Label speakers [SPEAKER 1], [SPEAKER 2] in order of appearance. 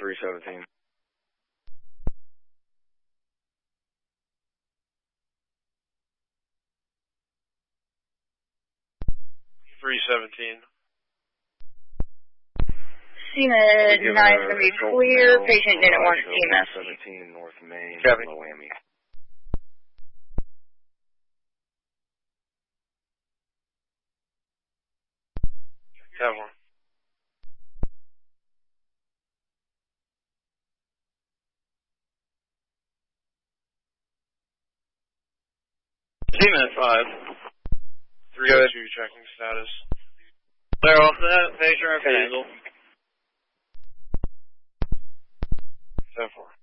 [SPEAKER 1] 317.
[SPEAKER 2] CMA 9 is going to be clear. Patient didn't want CMS.
[SPEAKER 1] 17 North Main, Miami.
[SPEAKER 3] Have one.
[SPEAKER 4] CMA 5.
[SPEAKER 3] 302 checking status.
[SPEAKER 4] Clear off that. Patient refusal.
[SPEAKER 3] 10-4.